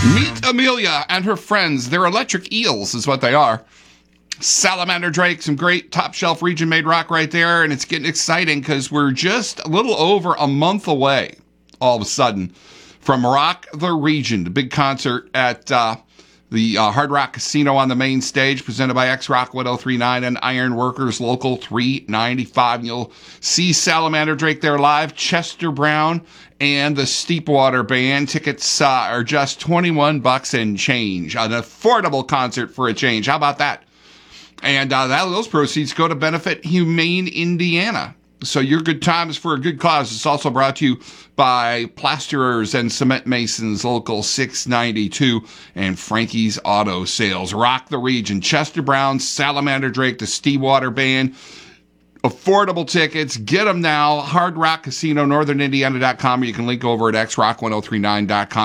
Meet Amelia and her friends. They're electric eels is what they are. Salamander Drake, some great top shelf region made rock right there. And it's getting exciting because we're just a little over a month away, all of a sudden, from Rock the Region, the big concert at the Hard Rock Casino on the main stage, presented by X-Rock 1039 and Iron Workers Local 395. And you'll see Salamander Drake there live, Chester Brown, and the Steepwater Band. Tickets are just $21 and change. An affordable concert for a change. How about that? And those proceeds go to benefit Humane Indiana. So your good time is for a good cause. It's also brought to you by Plasterers and Cement Masons, Local 692, and Frankie's Auto Sales. Rock the Region. Chester Brown, Salamander Drake, the Steepwater Band. Affordable tickets. Get them now. Hard Rock Casino, northernindiana.com. Or you can link over at xrock1039.com.